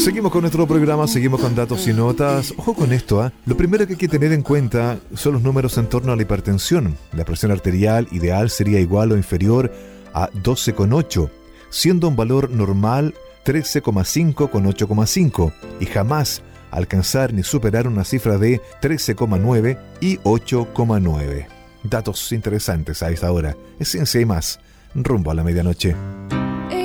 Seguimos con nuestro programa, seguimos con datos y notas. Ojo con esto, ¿eh? Lo primero que hay que tener en cuenta son los números en torno a la hipertensión. La presión arterial ideal sería igual o inferior a 12,8, siendo un valor normal 13,5 con 8,5 y jamás alcanzar ni superar una cifra de 13,9 y 8,9. Datos interesantes a esta hora. Es Ciencia y Más, rumbo a la medianoche.